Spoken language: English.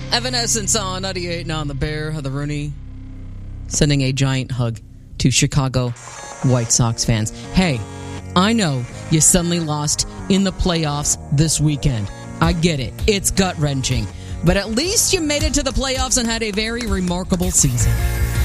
Evanescence on 98 on the Bear of the Rooney. Sending a giant hug to Chicago White Sox fans. Hey, I know you suddenly lost in the playoffs this weekend. I get it. It's gut-wrenching. But at least you made it to the playoffs and had a very remarkable season.